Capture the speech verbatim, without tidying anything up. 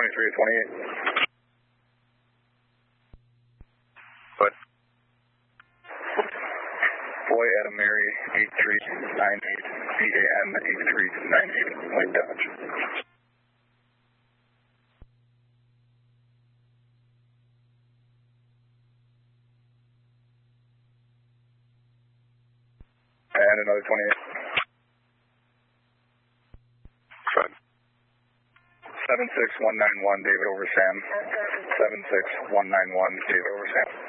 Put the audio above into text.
twenty-three to twenty-eight. What? Boy Adam Mary, eight three nine eight, B A N eight three nine eight, White Dodge. And another twenty-eight. Fred. seven six one nine one, David over Sam. seven six one nine one, David over Sam.